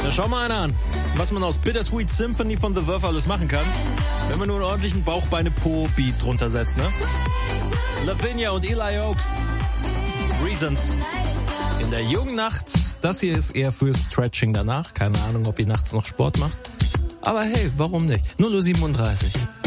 Na, schau mal einer an, was man aus Bittersweet Symphony von The Verve alles machen kann, wenn man nur einen ordentlichen Bauchbeine-Po-Beat drunter setzt, ne? Lavinia und Eli Oaks. Reasons. In der jungen Nacht. Das hier ist eher für Stretching danach. Keine Ahnung, ob ihr nachts noch Sport macht. Aber hey, warum nicht? 0:37 Uhr.